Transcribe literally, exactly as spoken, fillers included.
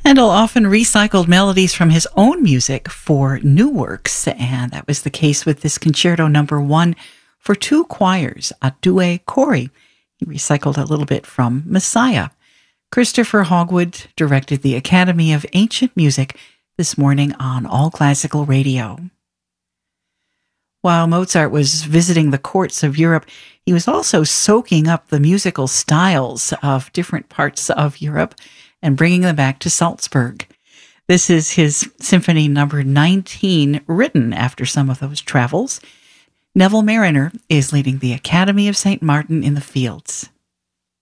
Handel often recycled melodies from his own music for new works, and that was the case with this Concerto Number One for two choirs, a Due Cori. He recycled a little bit from Messiah. Christopher Hogwood directed the Academy of Ancient Music this morning on All Classical Radio. While Mozart was visiting the courts of Europe, he was also soaking up the musical styles of different parts of Europe and bringing them back to Salzburg. This is his Symphony Number nineteen, written after some of those travels. Neville Marriner is leading the Academy of Saint Martin in the Fields.